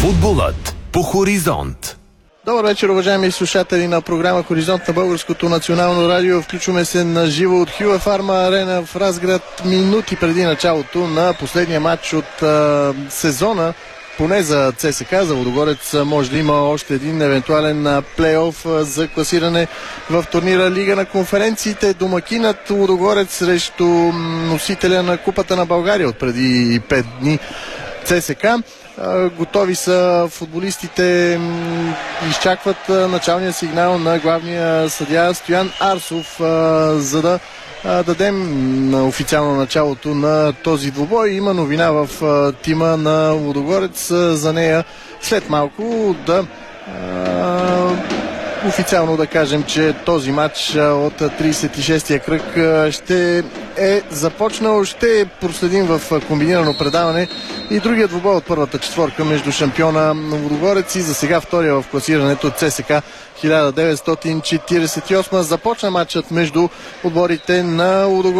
Футболът по Хоризонт. Добър вечер, уважаеми слушатели на програма Хоризонт на Българското национално радио. Включваме се на живо от Хюа Фарма Арена в Разград минути преди началото на последния матч от сезона. Поне за ЦСКА, за Лудогорец може да има още един евентуален плейоф за класиране в турнира Лига на конференциите. Домакинът Лудогорец срещу носителя на Купата на България от преди 5 дни ЦСКА. Готови са футболистите, изчакват началния сигнал на главния съдия Стоян Арсов, за да дадем официално началото на този двубой. Има новина в тима на Лудогорец, за нея след малко да официално да кажем, че този матч от 36-я кръг ще е започнал. Ще проследим в комбинирано предаване и другия двубой от първата четворка между шампиона Лудогорец и за сега втория в класирането ЦСКА 1948. Започна матчът между отборите на Лудогорец